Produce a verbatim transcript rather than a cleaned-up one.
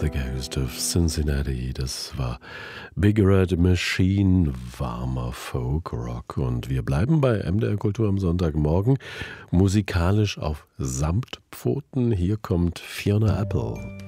the Ghost of Cincinnati. Das war Big Red Machine, warmer Folk-Rock. Und wir bleiben bei M D R Kultur am Sonntagmorgen musikalisch auf Samtpfoten. Hier kommt Fiona Apple.